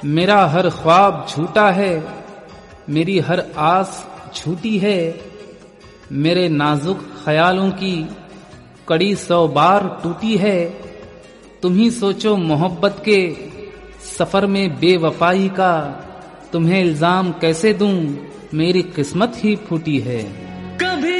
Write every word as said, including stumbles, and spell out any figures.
मेरा हर ख्वाब झूठा है, मेरी हर आस झूठी है। मेरे नाजुक ख्यालों की कड़ी सौ बार टूटी है। तुम ही सोचो मोहब्बत के सफर में बेवफाई का, तुम्हें इल्जाम कैसे दूं, मेरी किस्मत ही फूटी है।